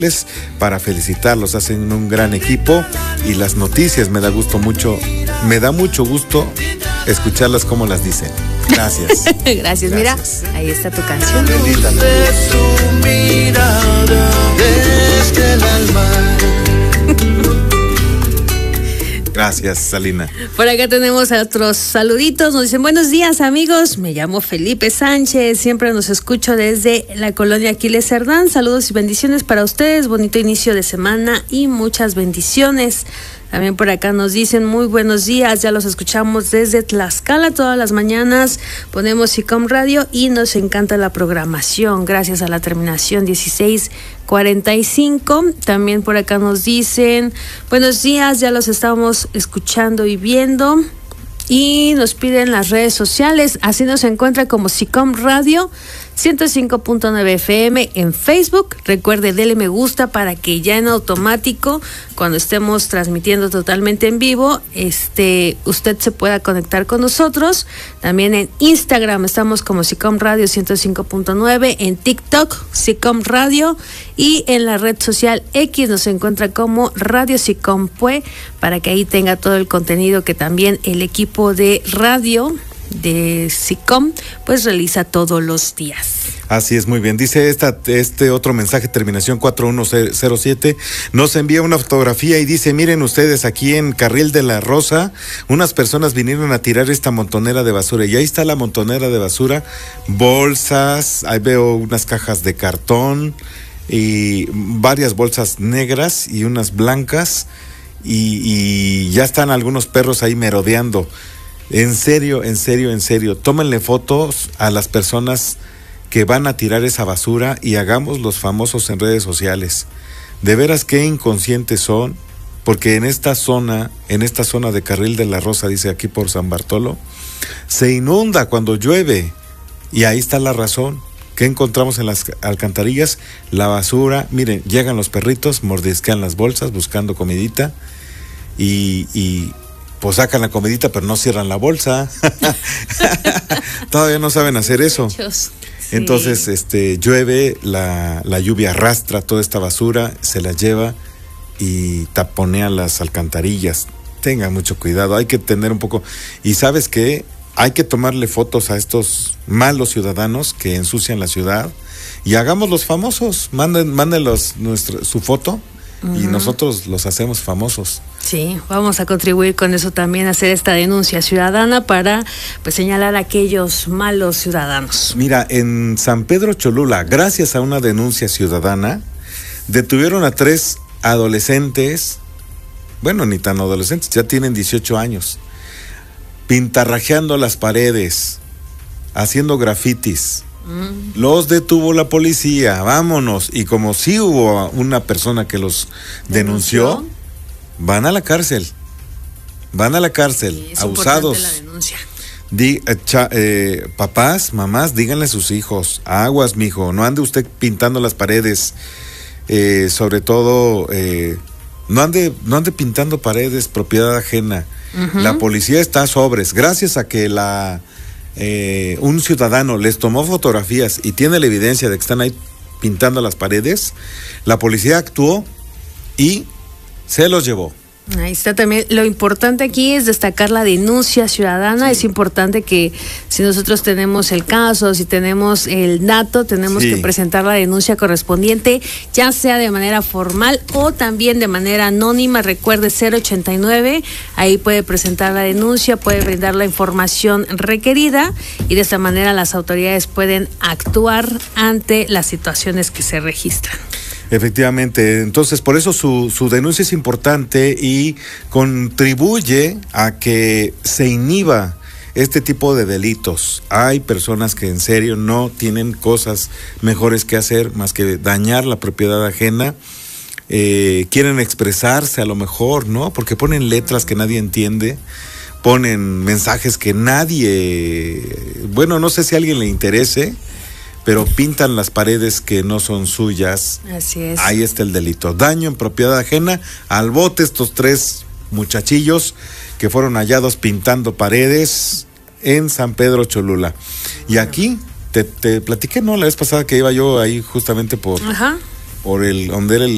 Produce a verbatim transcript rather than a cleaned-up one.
para felicitarlos, hacen un gran equipo y las noticias me da gusto mucho, me da mucho gusto escucharlas como las dicen. Gracias. Gracias. Gracias. Mira, ahí está tu canción. Bendita. De su mirada desde el alma. Gracias, Salina. Por acá tenemos a otros saluditos. Nos dicen, buenos días, amigos. Me llamo Felipe Sánchez. Siempre nos escucho desde la colonia Aquiles Cerdán. Saludos y bendiciones para ustedes. Bonito inicio de semana y muchas bendiciones. También por acá nos dicen muy buenos días, ya los escuchamos desde Tlaxcala todas las mañanas, ponemos SICOM Radio y nos encanta la programación, gracias a la terminación dieciséis cuarenta y cinco. También por acá nos dicen buenos días, ya los estamos escuchando y viendo. Y nos piden las redes sociales, así nos encuentra como SICOM Radio ciento cinco punto nueve F M en Facebook. Recuerde, dele me gusta para que ya en automático, cuando estemos transmitiendo totalmente en vivo, este, usted se pueda conectar con nosotros. También en Instagram estamos como SICOM Radio ciento cinco punto nueve, en TikTok SICOM Radio y en la red social X nos encuentra como Radio SICOM Pue, para que ahí tenga todo el contenido que también el equipo de radio de SICOM pues realiza todos los días. Así es, muy bien. Dice esta, este otro mensaje, terminación cuatro uno cero siete, nos envía una fotografía y dice, miren ustedes, aquí en Carril de la Rosa, unas personas vinieron a tirar esta montonera de basura, y ahí está la montonera de basura, bolsas, ahí veo unas cajas de cartón, y varias bolsas negras y unas blancas, y, y ya están algunos perros ahí merodeando. En serio, en serio, en serio, tómenle fotos a las personas que van a tirar esa basura y hagamos los famosos en redes sociales. De veras qué inconscientes son, porque en esta zona, en esta zona de Carril de la Rosa, dice aquí por San Bartolo, se inunda cuando llueve, y ahí está la razón. ¿Qué encontramos en las alcantarillas? La basura. Miren, llegan los perritos, mordisquean las bolsas buscando comidita, y... y pues sacan la comidita, pero no cierran la bolsa. Todavía no saben hacer eso. Sí. Entonces, este, llueve, la, la lluvia arrastra toda esta basura, se la lleva y taponea las alcantarillas. Tengan mucho cuidado, hay que tener un poco... Y ¿sabes qué? Hay que tomarle fotos a estos malos ciudadanos que ensucian la ciudad y hagamos los famosos. Manden, mándenlos nuestra, su foto. Uh-huh. Y nosotros los hacemos famosos. Sí, vamos a contribuir con eso también, a hacer esta denuncia ciudadana para pues señalar a aquellos malos ciudadanos. Mira, en San Pedro Cholula, gracias a una denuncia ciudadana, detuvieron a tres adolescentes, bueno, ni tan adolescentes, ya tienen dieciocho años, pintarrajeando las paredes, haciendo grafitis. Mm. Los detuvo la policía, vámonos. Y como sí hubo una persona que los denunció, ¿denunció? Van a la cárcel. Van a la cárcel, sí, es abusados. La denuncia. Di, eh, cha, eh, papás, mamás, díganle a sus hijos, aguas, mijo, no ande usted pintando las paredes. Eh, sobre todo, eh, no ande, no ande pintando paredes, propiedad ajena. Uh-huh. La policía está a sobres. Gracias a que la Eh, un ciudadano les tomó fotografías y tiene la evidencia de que están ahí pintando las paredes, la policía actuó y se los llevó. Ahí está también. Lo importante aquí es destacar la denuncia ciudadana. Sí. Es importante que si nosotros tenemos el caso, si tenemos el dato, tenemos sí. que presentar la denuncia correspondiente, ya sea de manera formal o también de manera anónima. Recuerde cero ochenta y nueve, ahí puede presentar la denuncia, puede brindar la información requerida y de esta manera las autoridades pueden actuar ante las situaciones que se registran. Efectivamente, entonces por eso su, su denuncia es importante y contribuye a que se inhiba este tipo de delitos. Hay personas que en serio no tienen cosas mejores que hacer más que dañar la propiedad ajena, eh, quieren expresarse a lo mejor, ¿no? Porque ponen letras que nadie entiende, ponen mensajes que nadie, bueno, no sé si a alguien le interese, pero pintan las paredes que no son suyas. Así es. Ahí está el delito. Daño en propiedad ajena. Al bote estos tres muchachillos que fueron hallados pintando paredes en San Pedro Cholula. Y aquí, te, te platiqué, ¿no? La vez pasada que iba yo ahí justamente por, Ajá. por el, donde era el